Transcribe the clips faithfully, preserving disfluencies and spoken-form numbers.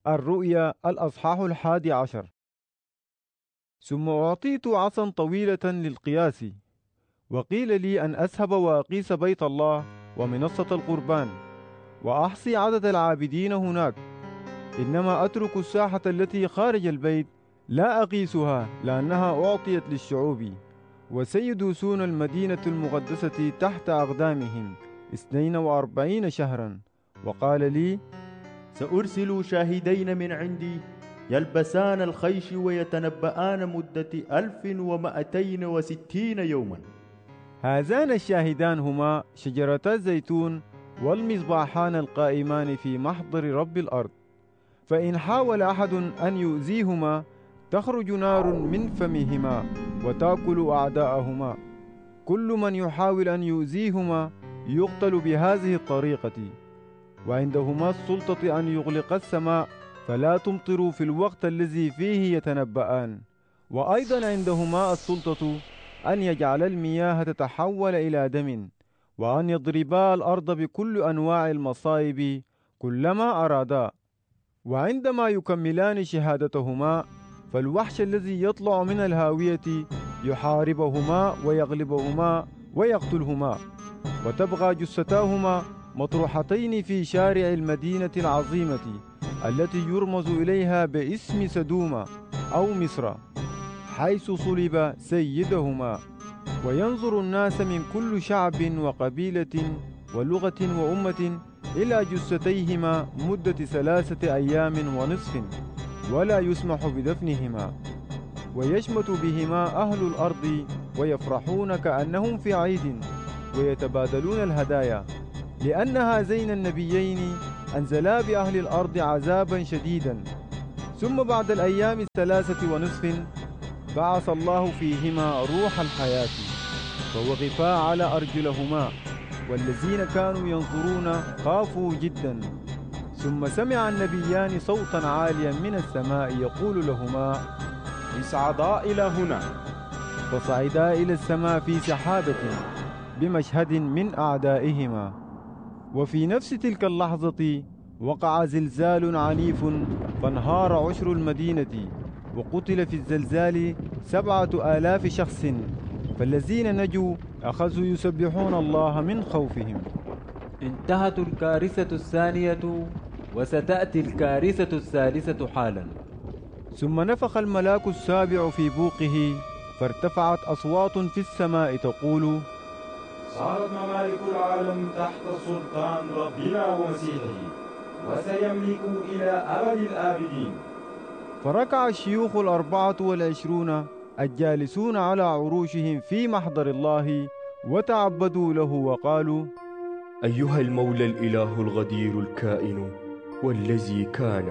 الرؤيا الأصحاح الحادي عشر. ثم أعطيت عصا طويلة للقياس، وقيل لي أن أذهب وأقيس بيت الله ومنصة القربان، وأحصي عدد العابدين هناك، إنما أترك الساحة التي خارج البيت لا أقيسها، لأنها أعطيت للشعوب، وسيدوسون المدينة المقدسة تحت أقدامهم اثنين وأربعين شهرا. وقال لي: سأرسل شاهدين من عندي يلبسان الخيش ويتنبآن مدة ألف ومائتين وستين يوما. هذان الشاهدان هما شجرتا الزيتون والمصباحان القائمان في محضر رب الأرض، فإن حاول أحد أن يؤذيهما تخرج نار من فمهما وتأكل أعداءهما. كل من يحاول أن يؤذيهما يقتل بهذه الطريقة. وعندهما السلطة أن يغلق السماء فلا تمطر في الوقت الذي فيه يتنبآن، وأيضا عندهما السلطة أن يجعل المياه تتحول إلى دم، وأن يضربا الأرض بكل أنواع المصائب كلما أرادا. وعندما يكملان شهادتهما فالوحش الذي يطلع من الهاوية يحاربهما ويغلبهما ويقتلهما، وتبقى جثتاهما مطروحتين في شارع المدينة العظيمة التي يرمز إليها باسم سدوم أو مصر، حيث صلب سيدهما. وينظر الناس من كل شعب وقبيلة ولغة وأمة إلى جثتيهما مدة ثلاثة أيام ونصف، ولا يسمح بدفنهما. ويشمت بهما أهل الأرض ويفرحون كأنهم في عيد، ويتبادلون الهدايا، لأن هذين النبيين أنزلا بأهل الأرض عذابا شديدا. ثم بعد الأيام الثلاثة ونصف بعث الله فيهما روح الحياة، فوقفا على أرجلهما، والذين كانوا ينظرون خافوا جدا. ثم سمع النبيان صوتا عاليا من السماء يقول لهما: اصعدا إلى هنا. فصعدا إلى السماء في سحابة بمشهد من أعدائهما. وفي نفس تلك اللحظة وقع زلزال عنيف، فانهار عشر المدينة، وقتل في الزلزال سبعة آلاف شخص. فالذين نجوا أخذوا يسبحون الله من خوفهم. انتهت الكارثة الثانية، وستأتي الكارثة الثالثة حالا. ثم نفخ الملاك السابع في بوقه، فارتفعت أصوات في السماء تقول: صارت ممالك العالم تحت سلطان ربنا ومسيحه، وسيملك إلى أبد الآبدين. فركع الشيوخ الأربعة والعشرون الجالسون على عروشهم في محضر الله، وتعبدوا له وقالوا: أيها المولى الإله الغدير الكائن والذي كان،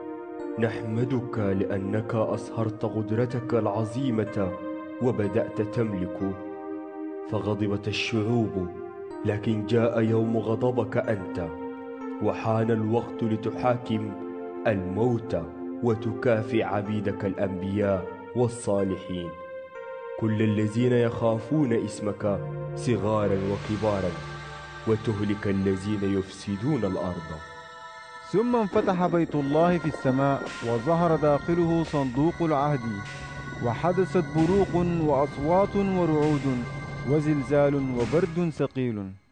نحمدك لأنك أظهرت قدرتك العظيمة وبدأت تملك. فغضبت الشعوب، لكن جاء يوم غضبك أنت، وحان الوقت لتحاكم الموتى وتكافئ عبيدك الأنبياء والصالحين، كل الذين يخافون اسمك صغارا وكبارا، وتهلك الذين يفسدون الأرض. ثم انفتح بيت الله في السماء، وظهر داخله صندوق العهد، وحدثت بروق وأصوات ورعود وزلزال وبرد ثقيل.